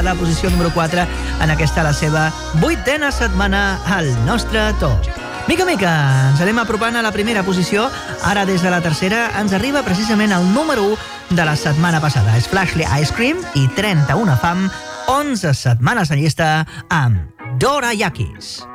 la posició número 4 en aquesta la seva 8ª setmana al nostre top. Mica en mica ens anem apropant a la primera posició. Ara des de la tercera ens arriba precisament el número 1 de la setmana passada. És Flashly Ice Cream i 31 Fam, 11 setmanes en llista amb Dorayakis.